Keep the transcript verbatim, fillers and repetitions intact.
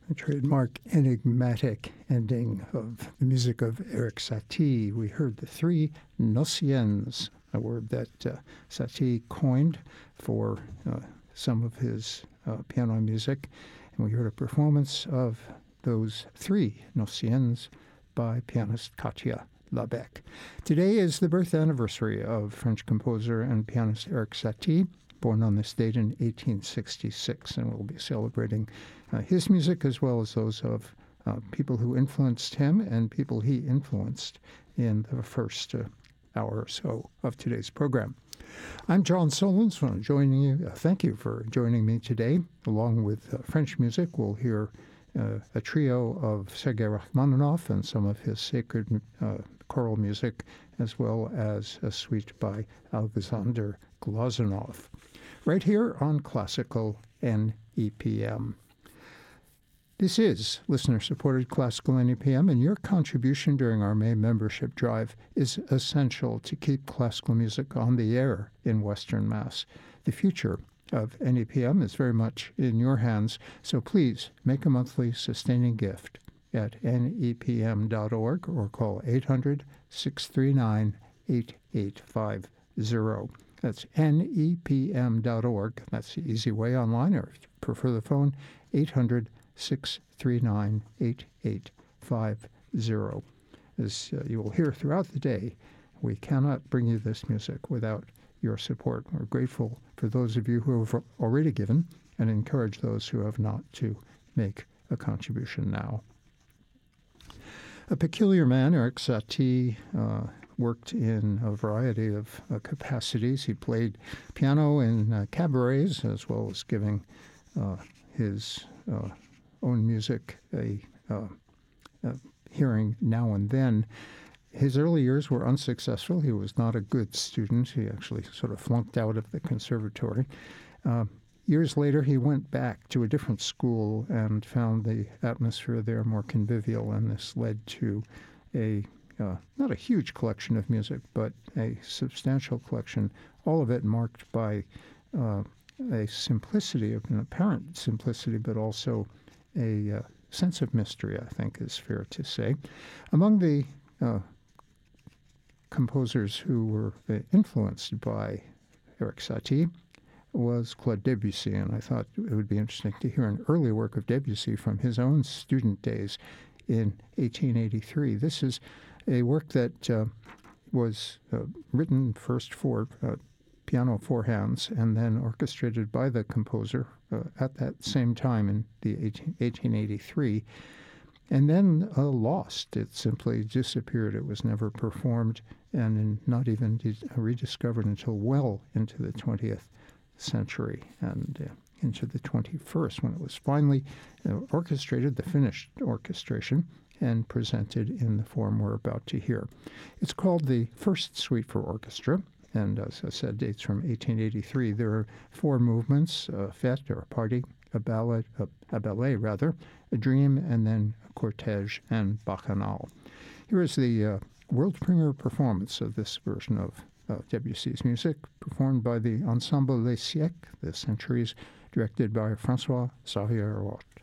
The trademark enigmatic ending of the music of Erik Satie. We heard the three Nociens, a word that uh, Satie coined for uh, some of his uh, piano music. And we heard a performance of those three Nociens by pianist Katia Labec. Today is the birth anniversary of French composer and pianist Erik Satie, born on this date in eighteen sixty-six, and we'll be celebrating uh, his music as well as those of uh, people who influenced him and people he influenced in the first uh, hour or so of today's program. I'm John Solons, joining you. Uh, thank you for joining me today. Along with uh, French music, we'll hear uh, a trio of Sergei Rachmaninoff and some of his sacred uh, choral music, as well as a suite by Alexander Glazunov, right here on Classical N E P M. This is listener-supported Classical N E P M, and your contribution during our May membership drive is essential to keep classical music on the air in Western Mass. The future of N E P M is very much in your hands, so please make a monthly sustaining gift at N E P M dot org or call eight hundred, six three nine, eight eight five zero. That's N E P M dot org. That's the easy way online, or if you prefer the phone, eight hundred, six three nine, eight eight five zero. As uh, you will hear throughout the day, we cannot bring you this music without your support. We're grateful for those of you who have already given and encourage those who have not to make a contribution now. A peculiar man, Erik Satie, uh, worked in a variety of uh, capacities. He played piano in uh, cabarets, as well as giving uh, his uh, own music a, uh, a hearing now and then. His early years were unsuccessful. He was not a good student. He actually sort of flunked out of the conservatory. Uh, years later, he went back to a different school and found the atmosphere there more convivial, and this led to a Uh, not a huge collection of music, but a substantial collection, all of it marked by uh, a simplicity, an apparent simplicity, but also a uh, sense of mystery, I think is fair to say. Among the uh, composers who were uh, influenced by Erik Satie was Claude Debussy, and I thought it would be interesting to hear an early work of Debussy from his own student days in eighteen eighty-three. This is a work that uh, was uh, written first for uh, piano four hands and then orchestrated by the composer uh, at that same time in the eighteen eighty-three, and then uh, lost. It simply disappeared. It was never performed and in not even de- rediscovered until well into the twentieth century and uh, into the twenty-first, when it was finally uh, orchestrated, the finished orchestration, and presented in the form we're about to hear. It's called the First Suite for Orchestra, and as I said, dates from eighteen eighty-three. There are four movements: a fete or a party, a ballad, a, a ballet rather, a dream, and then a cortege and bacchanal. Here is the uh, world premiere performance of this version of uh, Debussy's music, performed by the Ensemble Les Siècles, the Centuries, directed by François Xavier Roth.